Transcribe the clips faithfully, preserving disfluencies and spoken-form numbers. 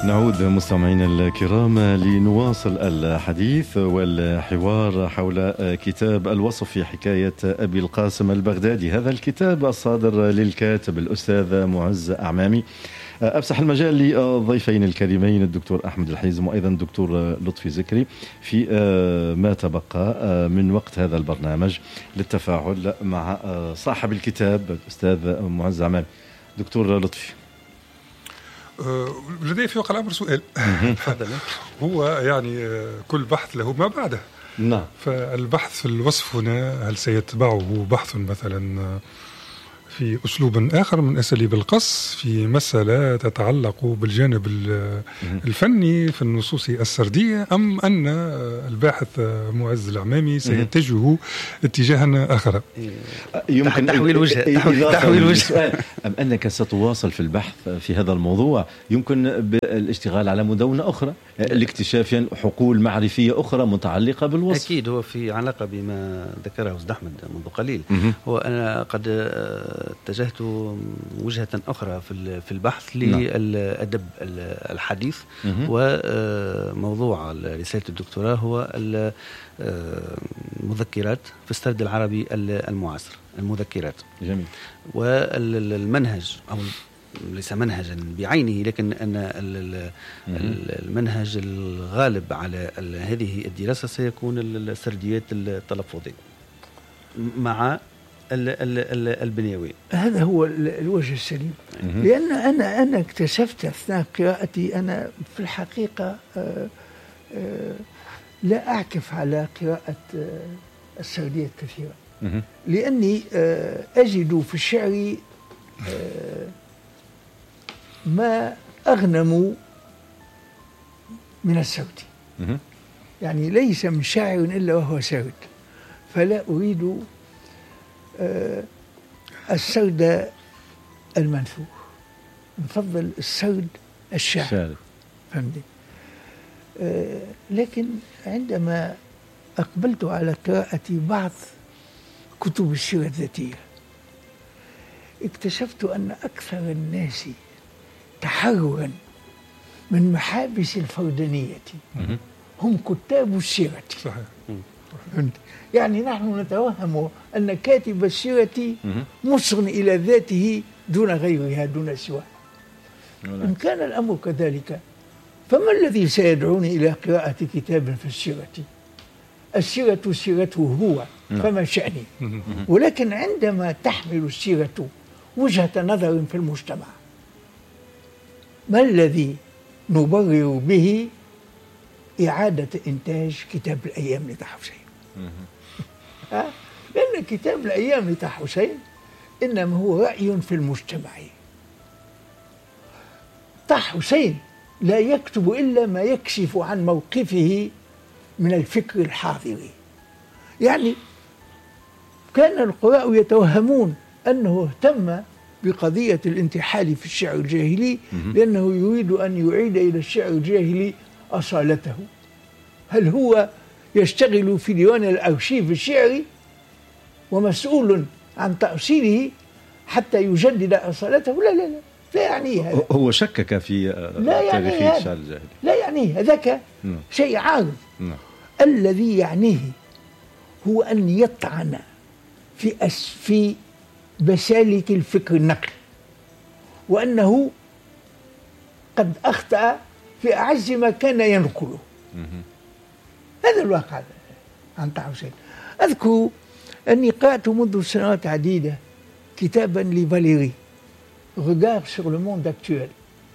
نعود مستمعينا الكرام لنواصل الحديث والحوار حول كتاب الوصف في حكاية أبي القاسم البغدادي. هذا الكتاب الصادر للكاتب الأستاذ معز أعمامي. أفسح المجال للضيفين الكريمين الدكتور أحمد الحيزم وأيضا الدكتور لطفي زكري في ما تبقى من وقت هذا البرنامج للتفاعل مع صاحب الكتاب الأستاذ معز أعمامي. دكتور لطفي، لدي في واقع الأمر سؤال. هو يعني كل بحث له ما بعده. نعم. فالبحث في الوصف هنا هل سيتبعه بحث مثلا في أسلوب آخر من أساليب القص في مسألة تتعلق بالجانب الفني في النصوص السردية، أم أن الباحث معز الأعمامي سيتجه اتجاها آخر؟ يمكن تحويل وجه تحويل وجه أم أنك ستواصل في البحث في هذا الموضوع؟ يمكن بالاشتغال على مدونة أخرى لاكتشاف حقول معرفية أخرى متعلقة بالوصف. أكيد هو في علاقة بما ذكره أستاذ أحمد منذ قليل. هو أنا قد اتجهت وجهة أخرى في في البحث للأدب الحديث، وموضوع رسالة الدكتوراه هو المذكرات في السرد العربي المعاصر، المذكرات. جميل. والمنهج أو ليس منهجا بعينه، لكن أن المنهج الغالب على هذه الدراسة سيكون السرديات التلفظية مع البنيوي. هذا هو الوجه السليم. لأن أنا أنا اكتشفت أثناء قراءتي أنا في الحقيقة آآ آآ لا أعكف على قراءة السرديات كثيرا، لأني أجد في الشعر ما أغنم من السرد. يعني ليس من شاعر إلا وهو سرد، فلا أريد أه السرد المنثور، نفضل السرد الشاعر. فهمتني؟ أه لكن عندما أقبلت على قراءة بعض كتب السيرة الذاتية اكتشفت أن أكثر الناس تحررا من محابس الفردانية هم كتاب السيرة. صحيح. يعني نحن نتوهم أن كاتب السيرة مصر إلى ذاته دون غيرها، دون سواه. إن كان الأمر كذلك فما الذي سيدعوني إلى قراءة كتاب في السيرة؟ السيرة سيرته هو، فما شأني؟ ولكن عندما تحمل السيرة وجهة نظر في المجتمع، ما الذي نبرر به إعادة إنتاج كتاب الأيام لطه حسين؟ لأن كتاب الأيام لطه حسين إنما هو رأي في المجتمع. طه حسين لا يكتب إلا ما يكشف عن موقفه من الفكر الحاضري. يعني كان القراء يتوهمون أنه اهتم بقضية الانتحال في الشعر الجاهلي لأنه يريد أن يعيد إلى الشعر الجاهلي أصالته. هل هو يشتغل في ديوان الأرشيف الشعري ومسؤول عن تأصيله حتى يجدد أصالته؟ لا لا لا لا يعنيه هذا. هو شكك في تاريخ الشعر الجاهلي. لا يعنيه هذاك شيء عارض. الذي يعنيه هو أن يطعن في في بسالك الفكر النقل، وأنه قد أخطأ في أعز ما كان ينقله. هذا الواقع عن طه حسين. أذكر أني قرأت منذ سنوات عديدة كتابا لفاليري Regard sur le monde actuel.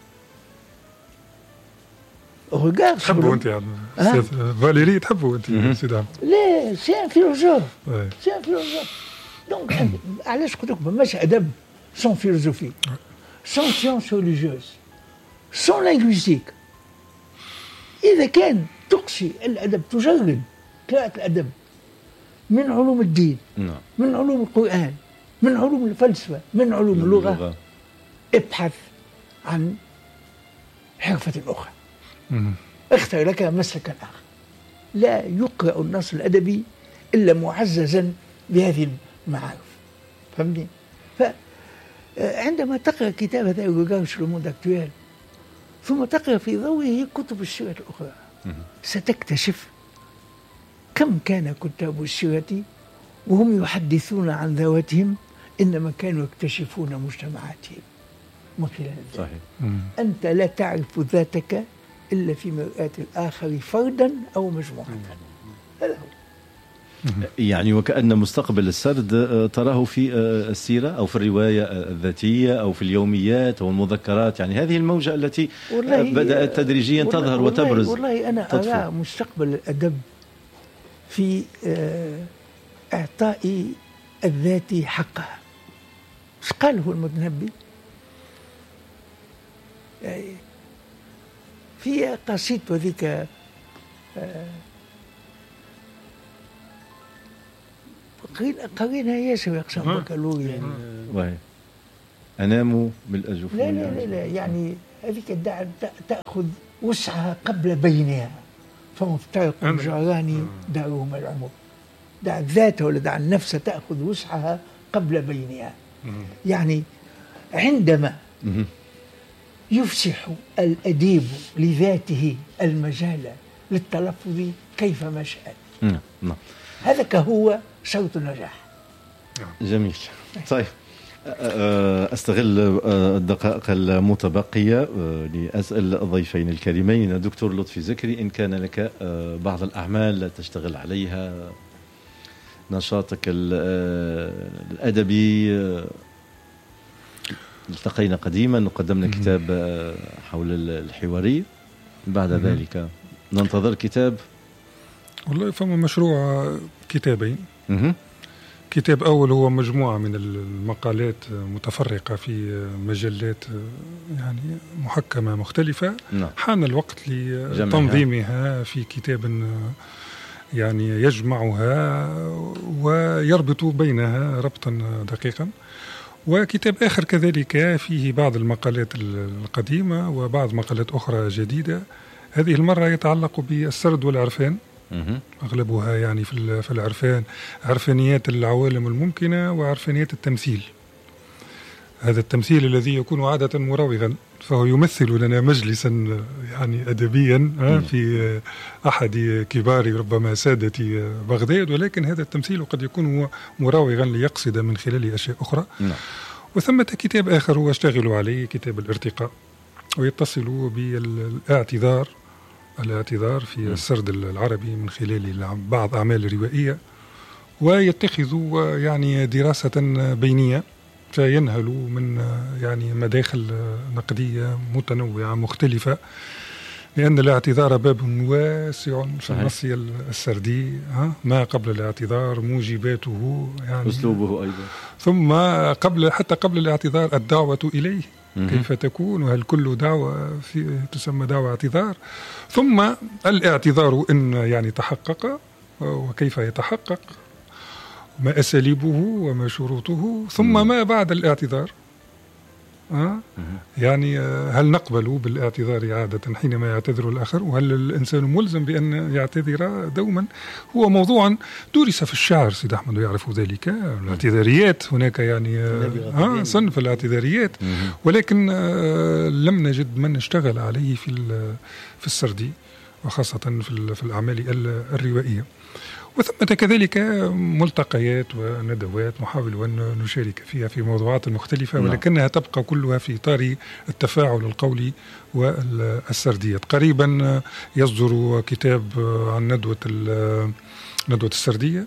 Regard sur تحبوا أنت يعني فاليري، تحبوا أنت سيدان؟ لا، سي ان فيلوزوف، سي ان فيلوزوف. دونك علاش قلت لكم ماش أدب سون فيلوزوفي، سون سيونس ريليجيوز، سون لينغويستيك. إذا كان تقصي الأدب، تجرد قراءة الأدب من علوم الدين، من علوم القرآن، من علوم الفلسفة، من علوم اللغة، ابحث عن حرفة أخرى. اختر لك مسلكا آخر. لا يقرأ النص الأدبي إلا معززا بهذه المعارف. فهمتني؟ فعندما تقرأ كتاب هذا Regard sur le monde actuel ثم تقرأ في ضوئه كتب السيرة الأخرى ستكتشف كم كان كتاب السيرة وهم يحدثون عن ذواتهم إنما كانوا يكتشفون مجتمعاتهم من خلال ذلك. صحيح. أنت لا تعرف ذاتك إلا في مرآة الآخر فردا أو مجموعة. هذا هو. يعني وكأن مستقبل السرد تراه في السيرة أو في الرواية الذاتية أو في اليوميات أو المذكرات، يعني هذه الموجة التي بدأت تدريجيا تظهر وتبرز. والله أنا تطفو. أرى مستقبل الأدب في إعطاء الذات حقها. ايش قاله المتنبي في قصيدته ذيك قرينها ياسر يقسم بكالوري يعني. أنام بالأجوف. لا لا لا, لا يعني هذيك الدع تأخذ وسعها قبل بينها فمفترق الجيران دارهم العمر. دع الذات ولا دع النفس تأخذ وسعها قبل بينها. يعني عندما يفسح الأديب لذاته المجال للتلفظ كيفما شاء. نعم. هذا كهو شرط النجاح. جميل. طيب أستغل الدقائق المتبقية لأسأل الضيفين الكريمين دكتور لطفي زكري إن كان لك بعض الأعمال تشتغل عليها، نشاطك الأدبي. التقينا قديما وقدمنا كتاب حول الحوارية، بعد ذلك ننتظر كتاب. والله فما مشروع كتابين. كتاب أول هو مجموعة من المقالات متفرقة في مجلات يعني محكمة مختلفة. نعم. حان الوقت لتنظيمها في كتاب يعني يجمعها ويربط بينها ربطا دقيقا. وكتاب آخر كذلك فيه بعض المقالات القديمة وبعض مقالات أخرى جديدة، هذه المرة يتعلق بالسرد والعرفان. أغلبها يعني في في العرفان، عرفانيات العوالم الممكنة وعرفانيات التمثيل. هذا التمثيل الذي يكون عادة مراوغا، فهو يمثل لنا مجلسا يعني أدبيا في أحد كبار ربما سادة بغداد، ولكن هذا التمثيل قد يكون مراوغا ليقصد من خلاله أشياء أخرى. وثمة كتاب آخر هو أشتغل عليه، كتاب الارتقاء، ويتصل بالاعتذار الاعتذار في السرد العربي من خلال بعض أعمال الروائية، ويتخذ يعني دراسة بينية فينهل من يعني مداخل نقدية متنوعة مختلفة، لأن الاعتذار باب واسع في النص السردي. ما قبل الاعتذار موجباته يعني أسلوبه أيضا، ثم قبل حتى قبل الاعتذار الدعوة إليه كيف تكون، وهل كل دعوة في تسمى دعوة اعتذار، ثم الاعتذار إن يعني تحقق وكيف يتحقق، ما أساليبه وما شروطه، ثم ما بعد الاعتذار. أه؟ يعني هل نقبل بالاعتذار عادة حينما يعتذر الآخر، وهل الإنسان ملزم بأن يعتذر دوما؟ هو موضوع درس في الشعر، سيد أحمد يعرف ذلك، الاعتذاريات هناك يعني آه صنف الاعتذاريات، ولكن آه لم نجد من اشتغل عليه في في السردي وخاصة في في الأعمال الروائية. وثمة كذلك ملتقيات وندوات نحاول أن نشارك فيها في موضوعات مختلفة، ولكنها تبقى كلها في إطار التفاعل القولي والسرديات. قريبا يصدر كتاب عن ندوة ندوة السردية،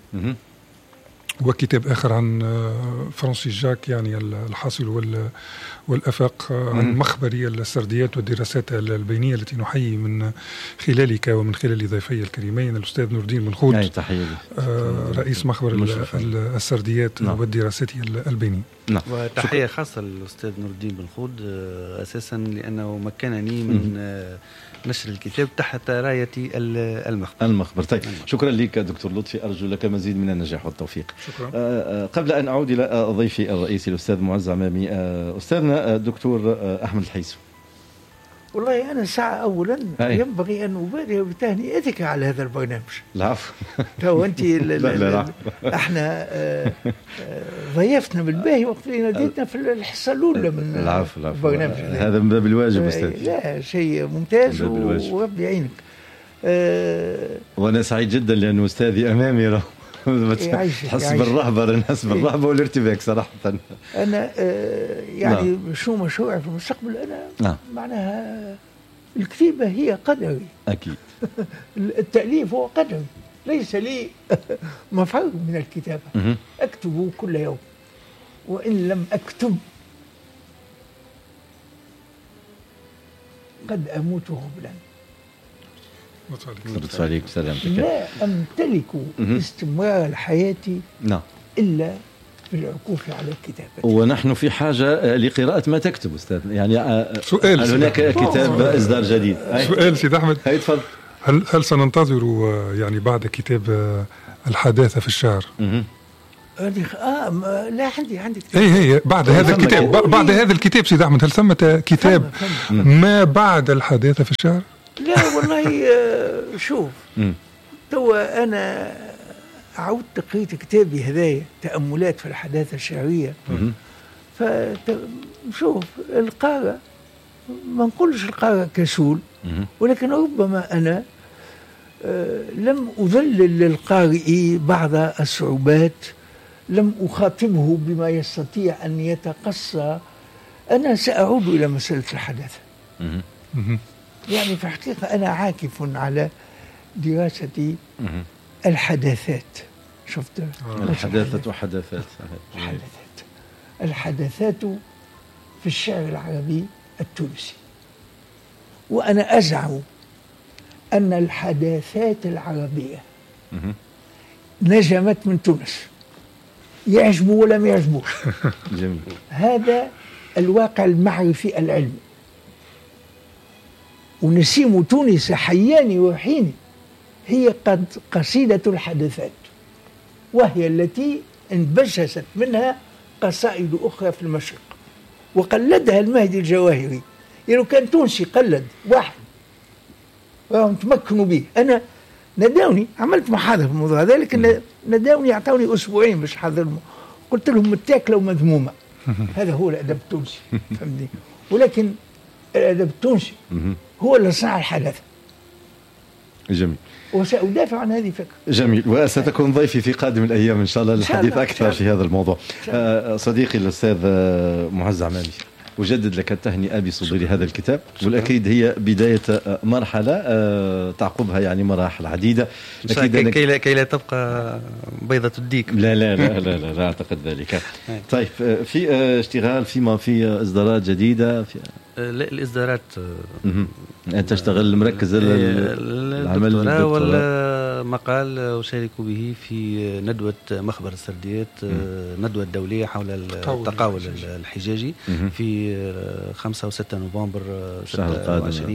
وكتاب آخر عن فرانسيس جاك يعني الحاصل والأفاق عن مخبري السرديات والدراسات البينية التي نحيي من خلالك ومن خلال ضيفي الكريمين الأستاذ نور الدين بن خود، رئيس مخبر السرديات والدراسات البينية. نعم. وتحية خاصة للأستاذ نور الدين بن خود أساسا لأنه مكنني من نشر الكتاب تحت راية المخبر. المخبر. طيب شكرا لك دكتور لطفي، أرجو لك مزيد من النجاح والتوفيق. شكرا. آه قبل أن أعود إلى ضيفي الرئيسي الأستاذ معز عمامي، آه أستاذنا الدكتور آه أحمد الحيسو، والله أنا ساعة أولا أي. ينبغي أن أبادر بتهنئتك على هذا البرنامج. العفو. تو أنت لا لا لا احنا آه، آه، ضيفتنا بالباهي وقت اللي ناديتنا في الحصة الأولى من العفو العفو. البرنامج. هذا من باب الواجب أستاذ. لا شيء ممتاز وربي يعينك. أه وأنا سعيد جدا لأنه أستاذي أمامي تحس بالرهبة نحس بالرهبة والارتباك صراحة. أنا آه يعني نعم. شو مشروع في المستقبل أنا نعم. معناها الكتابة هي قدري. أكيد. التأليف هو قدري، ليس لي مفر من الكتابة. أكتب كل يوم، وإن لم أكتب قد أموت غبلا. لطف عليك سلامتك. لا أمتلك استمرار حياتي نعم إلا بالعكوف على الكتابة. ونحن في حاجة لقراءة ما تكتب أستاذ. يعني سؤال هل هناك كتاب إصدار جديد؟ سؤال سيد أحمد، هاي تفضل. هل هل سننتظر يعني بعد كتاب الحداثة في الشعر؟ اه لا عندي عندي كتاب. اي هي بعد هذا الكتاب بعد هذا الكتاب سيد أحمد، هل ثمة كتاب ما بعد الحداثة في الشعر؟ لا والله شوف توا أنا عودت قريت كتابي هذايا تأملات في الحداثة الشعرية. فشوف القارئ ما نقولش القارئ كسول، ولكن ربما أنا لم أذلل للقارئ بعض الصعوبات، لم أخاطبه بما يستطيع أن يتقصى. أنا سأعود إلى مسألة الحداثة. يعني في الحقيقة أنا عاكف على دراسة الحداثات. شفت الحداثة وحداثات الحداثات الحداثات في الشعر العربي التونسي. وأنا أزعم أن الحداثات العربية نجمت من تونس، يعجبوا ولا ما يعجبوش. جميل. هذا الواقع المعرفي العلمي. ونسيم تونس حياني وحيني هي قد قصيدة الحدثات، وهي التي انبجست منها قصائد أخرى في المشرق وقلدها المهدي الجواهري. يعني كان تونسي قلد واحد وهم تمكنوا به. أنا نداوني عملت محاضرة في الموضوع هذا، لكن نداوني أعطوني أسبوعين باش حضر، قلت لهم متاكلة ومذمومة. هذا هو الأدب التونسي فهمني. ولكن الأدب التونسي هو اللي صنع الحدث. جميل. وسأدافع عن هذه الفكرة. جميل. وستكون ضيفي في قادم الأيام إن شاء الله للحديث أكثر في هذا الموضوع. صديقي الأستاذ معز عمامي، أجدد لك التهنئة بصدور هذا الكتاب، والأكيد هي بداية مرحلة تعقبها يعني مراحل عديدة. أكيد كي لا كي لا تبقى بيضة الديك. لا لا لا لا لا, لا أعتقد ذلك. طيب في اشتغال فيما في إصدارات جديدة في الإصدارات. أنت تشتغل مركز العمل الدكتوراه ولا مقال أشارك به في ندوة مخبر السرديات، ندوة دولية حول التقاول الحجاجي في خمسة وستة نوفمبر ستة وعشرين.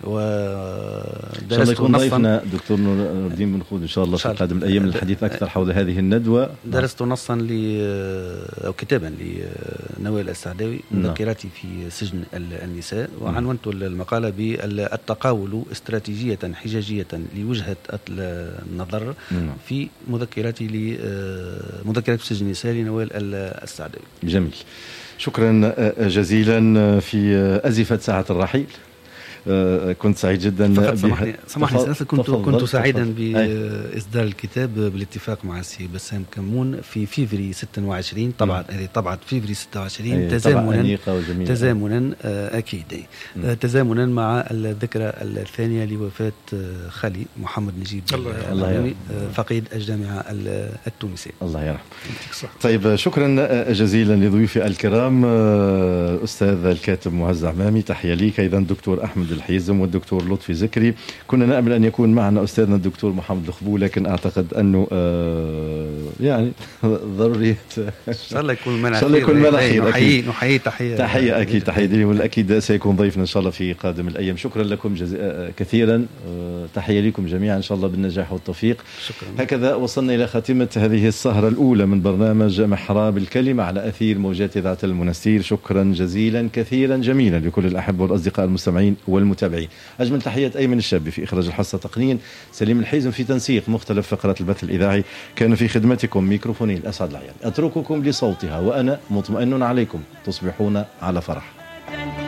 ودرست يكون ضيفنا دكتور نور الدين بن خود إن شاء الله في قادم الأيام للحديث أكثر حول هذه الندوة. درست نصا ل أو كتابا لنوال السعداوي مذكراتي في سجن النساء، وعنونت المقالة بالتقاول استراتيجية حجاجية لوجهة النظر في مذكراتي لمذكرات في سجن النساء لنوال السعداوي. جميل. شكرا جزيلا. في أزفة ساعة الرحيل كنت سعيد جدا. سامحني سامحني كنت كنت سعيدا بإصدار الكتاب بالاتفاق مع السي بسام كمون في فيفري ستة وعشرين. طبعا هذه طبعا فيفري ستة وعشرين تزامنا تزامنا اكيد تزامنا مع الذكرى الثانية لوفاة خالي محمد نجيب الله فقيد الجامعة التونسية. الله يرحمه. طيب شكرا جزيلا لضيوفي الكرام، أستاذ الكاتب معز عمامي، تحية ليك أيضا دكتور أحمد الحيزم والدكتور لطفي ذكري. كنا نأمل أن يكون معنا أستاذنا الدكتور محمد الخبو، لكن أعتقد أنه آه يعني ضروري إن شاء الله يكون منع خير. يكون منع خير. نحيي نحيي تحية تحية أكيد تحية لي، والأكيد سيكون ضيفنا إن شاء الله في قادم الأيام. شكرا لكم جز... كثيرا. آه تحية لكم جميعا إن شاء الله بالنجاح والتوفيق. شكرا. هكذا وصلنا إلى خاتمة هذه السهرة الأولى من برنامج محراب الكلمة على أثير موجات إذاعة المنستير. شكرا جزيلا كثيرا جميلا لكل الأحبة والأصدقاء المستمعين والمستمعين المتابعين. أجمل تحيات أيمن الشابي في إخراج الحصة تقنيا، سليم الحيزم في تنسيق مختلف فقرات البث الإذاعي، كان في خدمتكم ميكروفوني الأسعد العيال. أترككم لصوتها وأنا مطمئن عليكم تصبحون على فرح.